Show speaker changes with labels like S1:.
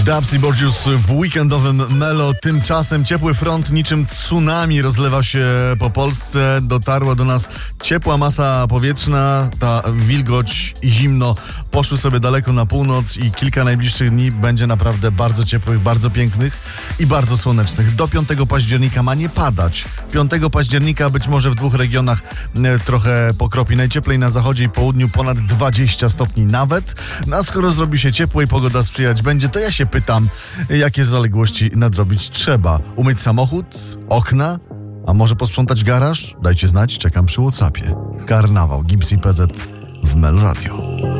S1: Dubs i Borgius w weekendowym Melo. Tymczasem ciepły front niczym tsunami rozlewa się po Polsce. Dotarła do nas ciepła masa powietrzna. Ta wilgoć i zimno poszły sobie daleko na północ i kilka najbliższych dni będzie naprawdę bardzo ciepłych, bardzo pięknych i bardzo słonecznych. Do 5 października ma nie padać. 5 października być może w 2 regionach trochę pokropi. Najcieplej na zachodzie i południu ponad 20 stopni nawet. No a skoro zrobi się ciepło i pogoda sprzyjać będzie, to ja się pytam, jakie zaległości nadrobić trzeba. Umyć samochód? Okna? A może posprzątać garaż? Dajcie znać, czekam przy WhatsAppie. Karnawał, Gibbs i PZ w Mel Radio.